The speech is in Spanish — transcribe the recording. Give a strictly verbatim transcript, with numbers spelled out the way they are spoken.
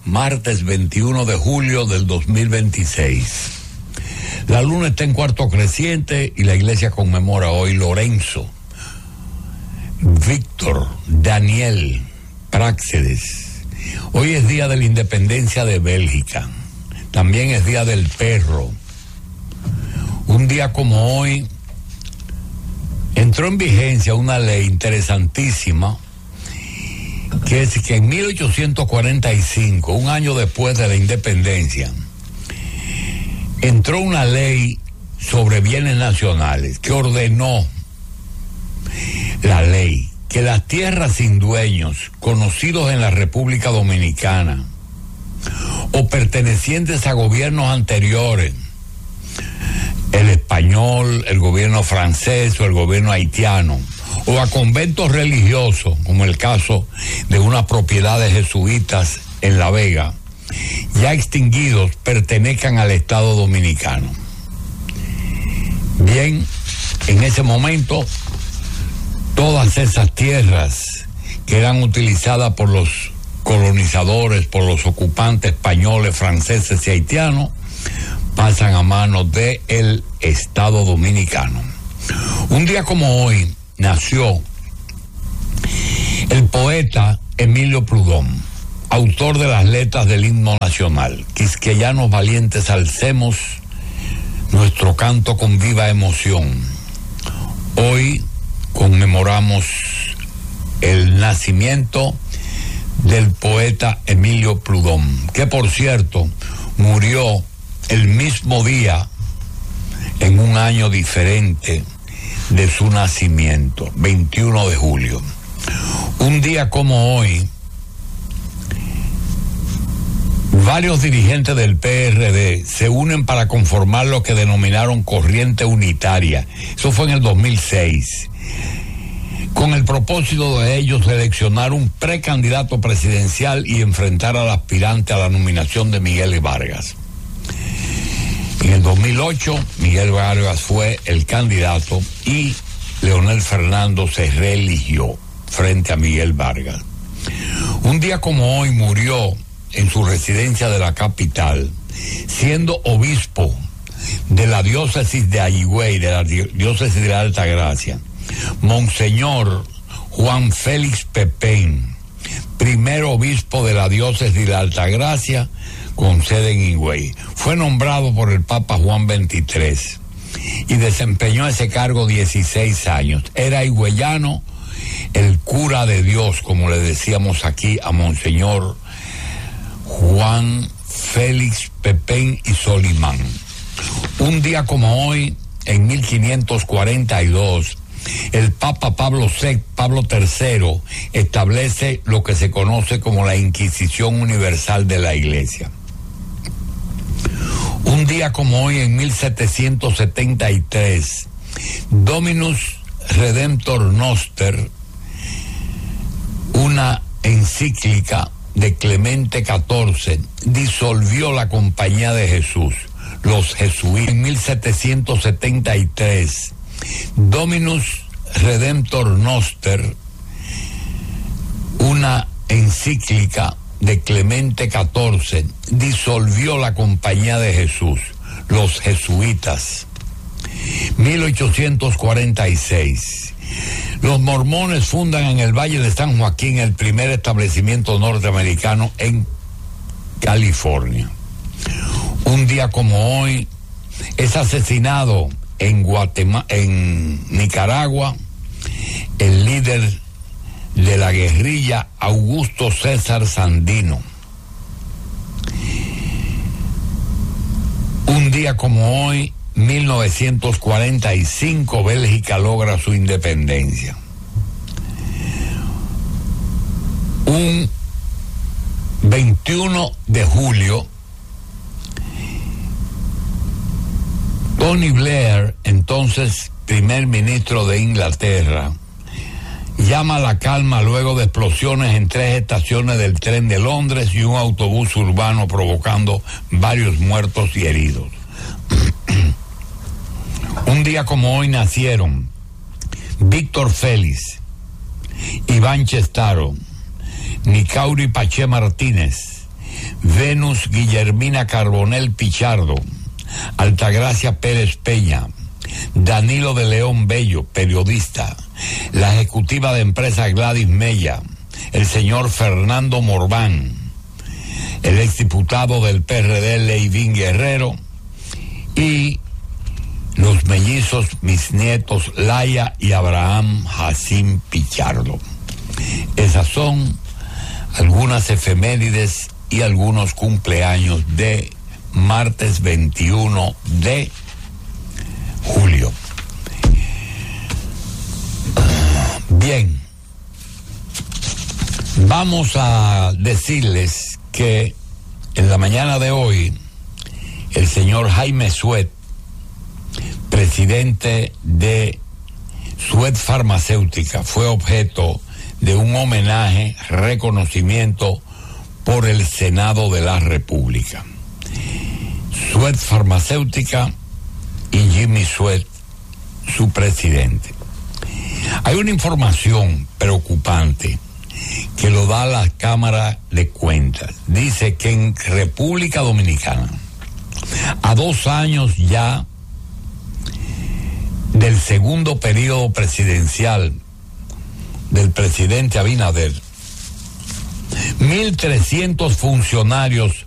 martes veintiuno de julio del dos mil veintiséis. La luna está en cuarto creciente y la iglesia conmemora hoy Lorenzo, Víctor, Daniel, Práxedes. Hoy es día de la independencia de Bélgica. También es día del perro. Un día como hoy entró en vigencia una ley interesantísima, que es que en mil ochocientos cuarenta y cinco, un año después de la independencia, entró una ley sobre bienes nacionales que ordenó la ley que las tierras sin dueños conocidos en la República Dominicana o pertenecientes a gobiernos anteriores, el español, el gobierno francés o el gobierno haitiano, o a conventos religiosos, como el caso de unas propiedades jesuitas en La Vega, ya extinguidos, pertenezcan al Estado Dominicano. Bien, en ese momento, todas esas tierras que eran utilizadas por los colonizadores, por los ocupantes españoles, franceses y haitianos, pasan a manos del Estado Dominicano. Un día como hoy nació el poeta Emilio Prudón, autor de las letras del himno nacional. Quisqueyanos valientes alcemos nuestro canto con viva emoción. Hoy conmemoramos el nacimiento del poeta Emilio Prudón, que por cierto murió el mismo día en un año diferente de su nacimiento, veintiuno de julio. Un día como hoy, varios dirigentes del P R D se unen para conformar lo que denominaron Corriente Unitaria. Eso fue en el dos mil seis, con el propósito de ellos seleccionar un precandidato presidencial y enfrentar al aspirante a la nominación de Miguel Vargas. En el dos mil ocho, Miguel Vargas fue el candidato y Leonel Fernando se reeligió frente a Miguel Vargas. Un día como hoy murió en su residencia de la capital, siendo obispo de la diócesis de Ayigüey, de la diócesis de la Altagracia, Monseñor Juan Félix Pepén, primer obispo de la diócesis de la Altagracia, con sede en Higüey. Fue nombrado por el Papa Juan veintitrés y desempeñó ese cargo dieciséis años. Era higüeyano, el cura de Dios, como le decíamos aquí a Monseñor Juan Félix Pepén y Solimán. Un día como hoy, en mil quinientos cuarenta y dos, el Papa Pablo sexto, Pablo tercero establece lo que se conoce como la Inquisición Universal de la Iglesia. Un día como hoy, en mil setecientos setenta y tres, Dominus Redemptor Noster, una encíclica de Clemente catorce, disolvió la Compañía de Jesús, los jesuitas. En mil setecientos setenta y tres, Dominus Redemptor Noster, una encíclica de Clemente catorce, disolvió la Compañía de Jesús, los jesuitas. mil ochocientos cuarenta y seis, los mormones fundan en el Valle de San Joaquín el primer establecimiento norteamericano en California. Un día como hoy es asesinado en Guatemala, en Nicaragua, el líder de la guerrilla Augusto César Sandino. Un día como hoy, mil novecientos cuarenta y cinco, Bélgica logra su independencia. Un veintiuno de julio, Tony Blair, entonces primer ministro de Inglaterra, llama a la calma luego de explosiones en tres estaciones del tren de Londres y un autobús urbano, provocando varios muertos y heridos. Un día como hoy nacieron Víctor Félix, Iván Chestaro, Nicauri Paché Martínez, Venus Guillermina Carbonell Pichardo, Altagracia Pérez Peña, Danilo de León Bello, periodista, la ejecutiva de empresa Gladys Mella, el señor Fernando Morván, el exdiputado del P R D Leivín Guerrero y los mellizos, mis nietos Laia y Abraham Jacín Pichardo. Esas son algunas efemérides y algunos cumpleaños de martes veintiuno de julio. Bien, vamos a decirles que en la mañana de hoy el señor Jaime Suet, presidente de Suet Farmacéutica, fue objeto de un homenaje, reconocimiento por el Senado de la República. Suet Farmacéutica y Jimmy Suet, su presidente. Hay una información preocupante que lo da la Cámara de Cuentas. Dice que en República Dominicana, a dos años ya del segundo periodo presidencial del presidente Abinader, mil trescientos funcionarios